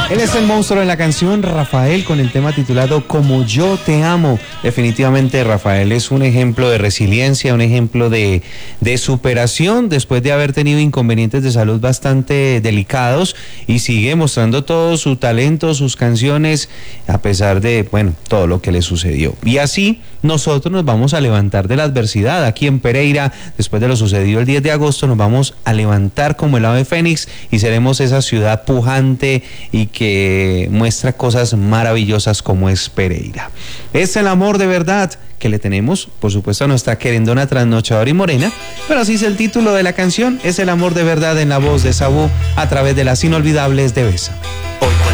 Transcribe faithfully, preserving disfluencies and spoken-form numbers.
Él es el monstruo de la canción, Rafael, con el tema titulado Como yo te amo. Definitivamente Rafael es un ejemplo de resiliencia, un ejemplo de, de superación después de haber tenido inconvenientes de salud bastante delicados, y sigue mostrando todo su talento, sus canciones, a pesar de, bueno, todo lo que le sucedió. Y así nosotros nos vamos a levantar de la adversidad. Aquí en Pereira, después de lo sucedido el diez de agosto, nos vamos a levantar como el ave fénix y seremos esa ciudad pujante y que muestra cosas maravillosas como es Pereira. Es el amor de verdad que le tenemos, por supuesto, a nuestra querendona trasnochadora y morena, pero así es el título de la canción, es el amor de verdad en la voz de Sabú a través de las inolvidables de Bésame. Hoy